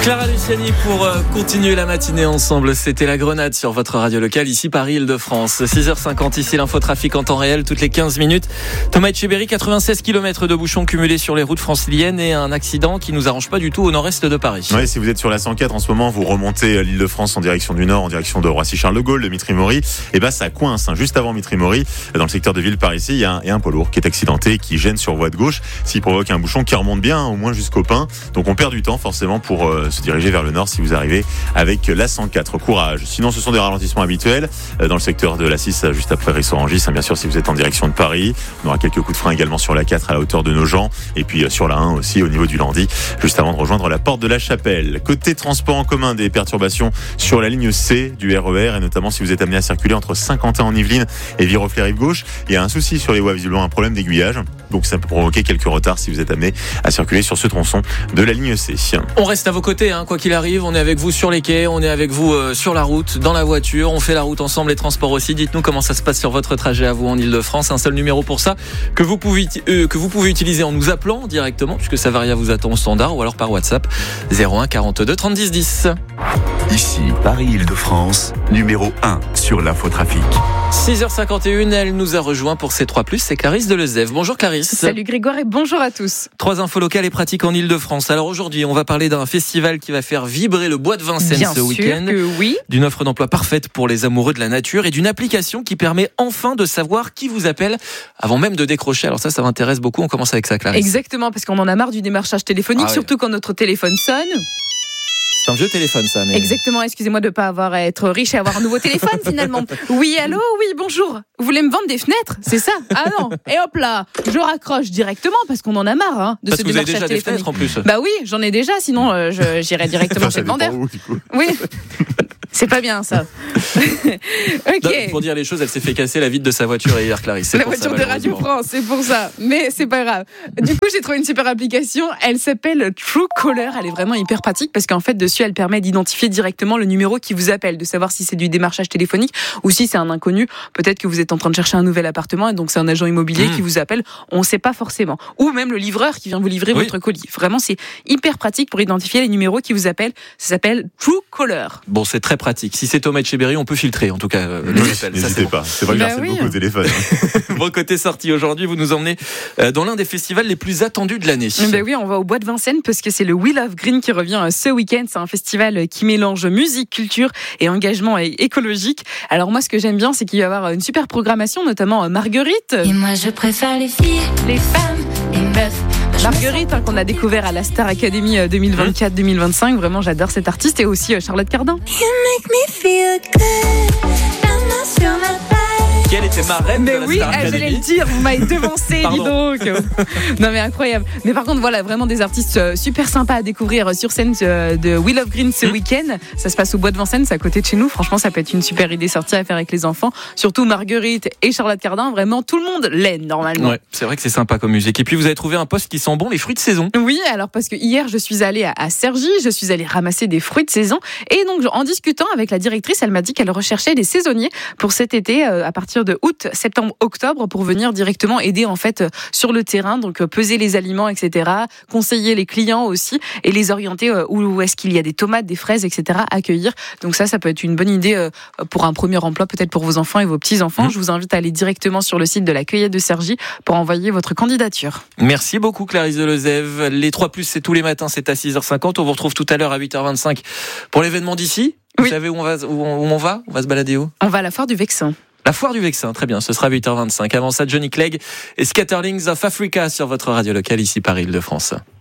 Clara Luciani pour continuer la matinée ensemble. C'était la Grenade sur votre radio locale, ici Paris-Île-de-France. 6h50, ici l'infotrafic en temps réel, toutes les 15 minutes. Thomas Etcheberry, 96 km de bouchons cumulés sur les routes franciliennes et un accident qui nous arrange pas du tout au nord-est de Paris. Oui, si vous êtes sur la 104 en ce moment, vous remontez l'Île-de-France en direction du nord, en direction de Roissy-Charles de Gaulle, de Mitry-Mory. Et ça coince, juste avant Mitry-Mory, dans le secteur de ville par ici, il y a un poids lourd qui est accidenté, qui gêne sur voie de gauche, s'il provoque un bouchon qui remonte bien, au moins jusqu'au Pin. Donc on perd du temps forcément pour se diriger vers le nord si vous arrivez avec la 104. Courage. Sinon, ce sont des ralentissements habituels dans le secteur de la 6, juste après Rissorangis. Bien sûr, si vous êtes en direction de Paris, on aura quelques coups de frein également sur la 4 à la hauteur de Nogent et puis sur la 1 aussi au niveau du Landy, juste avant de rejoindre la porte de la Chapelle. Côté transport en commun, des perturbations sur la ligne C du RER et notamment si vous êtes amené à circuler entre Saint-Quentin en Yvelines et Viroflay-Rive Gauche. Il y a un souci sur les voies, visiblement un problème d'aiguillage. Donc ça peut provoquer quelques retards si vous êtes amené à circuler sur ce tronçon de la ligne C. On reste à vos côtés, quoi qu'il arrive. On est avec vous sur les quais, on est avec vous sur la route, dans la voiture. On fait la route ensemble, les transports aussi. Dites-nous comment ça se passe sur votre trajet à vous en Île-de-France. Un seul numéro pour ça que vous pouvez utiliser en nous appelant directement, puisque Savaria vous attend au standard, ou alors par WhatsApp 01 42 30 10 10. Ici Paris-Île-de-France, numéro 1 sur l'infotrafic. 6h51, elle nous a rejoint pour ces 3+, c'est Clarisse Delezève. Bonjour Clarisse. Salut Grégoire et bonjour à tous. 3 infos locales et pratiques en Île-de-France. Alors aujourd'hui, on va parler d'un festival qui va faire vibrer le bois de Vincennes ce week-end. Oui. D'une offre d'emploi parfaite pour les amoureux de la nature et d'une application qui permet enfin de savoir qui vous appelle avant même de décrocher. Alors ça m'intéresse beaucoup. On commence avec ça, Clarisse. Exactement, parce qu'on en a marre du démarchage téléphonique, surtout quand notre téléphone sonne. C'est un vieux téléphone, ça. Mais... Exactement, excusez-moi de ne pas être riche et avoir un nouveau téléphone, finalement. Oui, allô, oui, bonjour. Vous voulez me vendre des fenêtres, c'est ça? Ah non, et hop là, je raccroche directement parce qu'on en a marre de parce ce que démarchage vous avez déjà téléphonique. Des fenêtres en plus. Bah oui, j'en ai déjà, sinon j'irai directement chez le vendeur. Oui, c'est pas bien ça. Ok. Donc, pour dire les choses, elle s'est fait casser la vitre de sa voiture hier, Clarisse. La voiture de Radio France, c'est pour ça. Mais c'est pas grave. Du coup, j'ai trouvé une super application. Elle s'appelle Truecaller. Elle est vraiment hyper pratique parce qu'en fait, dessus, elle permet d'identifier directement le numéro qui vous appelle, de savoir si c'est du démarchage téléphonique ou si c'est un inconnu. Peut-être que vous êtes en train de chercher un nouvel appartement et donc c'est un agent immobilier qui vous appelle. On ne sait pas forcément. Ou même le livreur qui vient vous livrer votre colis. Vraiment, c'est hyper pratique pour identifier les numéros qui vous appellent. Ça s'appelle Truecaller. Bon, c'est très pratique. Si c'est Thomas Etcheberry, on peut filtrer en tout cas les appels. N'hésitez pas. C'est vrai que j'harcèle beaucoup au téléphone. Bon, côté sortie aujourd'hui, vous nous emmenez dans l'un des festivals les plus attendus de l'année. Oui, on va au Bois de Vincennes parce que c'est le Wheel of Green qui revient ce week-end. C'est un festival qui mélange musique, culture et engagement écologique. Alors moi, ce que j'aime bien, c'est qu'il va y avoir une super programmation, notamment Marguerite. Et moi, je préfère les filles, les femmes, les meufs. Marguerite, qu'on a découvert à la Star Academy 2024-2025. Vraiment, j'adore cette artiste. Et aussi Charlotte Cardin. You make me feel good. La main sur ma taille. Quelle était ma reine mais de la oui, Star Academy. j'allais le dire, vous m'avez devancé, dis donc. Non mais incroyable. Mais par contre, voilà, vraiment des artistes super sympas à découvrir sur scène de Wheel of Green ce week-end. Ça se passe au Bois de Vincennes, c'est à côté de chez nous. Franchement, ça peut être une super idée sortie à faire avec les enfants. Surtout Marguerite et Charlotte Cardin, vraiment tout le monde l'aime normalement. Ouais, c'est vrai que c'est sympa comme musique. Et puis vous avez trouvé un poste qui sent bon, les fruits de saison. Oui, alors parce que hier, je suis allée à Cergy, je suis allée ramasser des fruits de saison. Et donc, en discutant avec la directrice, elle m'a dit qu'elle recherchait des saisonniers pour cet été à partir de août, septembre, octobre pour venir directement aider en fait sur le terrain, donc peser les aliments, etc., conseiller les clients aussi et les orienter où est-ce qu'il y a des tomates, des fraises, etc., à accueillir. Donc ça peut être une bonne idée pour un premier emploi, peut-être pour vos enfants et vos petits-enfants. Je vous invite à aller directement sur le site de la Cueillette de Cergy pour envoyer votre candidature. Merci beaucoup Clarisse Delezève. Les 3+, c'est tous les matins, c'est à 6h50. On vous retrouve tout à l'heure à 8h25 pour l'événement d'ici. Vous savez où on va? On va se balader où? On va à la foire du Vexin. La foire du Vexin, très bien, ce sera 8h25. Avant ça, Johnny Clegg et Scatterlings of Africa sur votre radio locale ici Paris-Île-de-France.